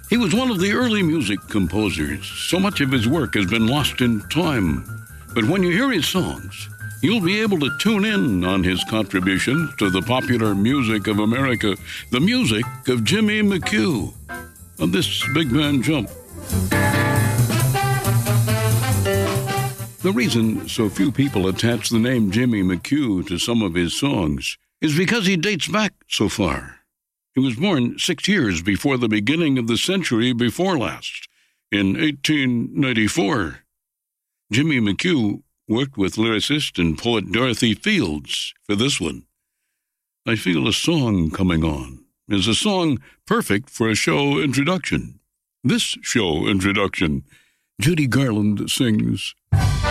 He was one of the early music composers. So much of his work has been lost in time. But when you hear his songs, you'll be able to tune in on his contributions to the popular music of America, the music of Jimmy McHugh. On this Big Man Jump. The reason so few people attach the name Jimmy McHugh to some of his songs is because he dates back so far. He was born 6 years before the beginning of the century before last, in 1894. Jimmy McHugh worked with lyricist and poet Dorothy Fields for this one. I Feel a Song Coming On is a song perfect for a show introduction. This show introduction, Judy Garland sings.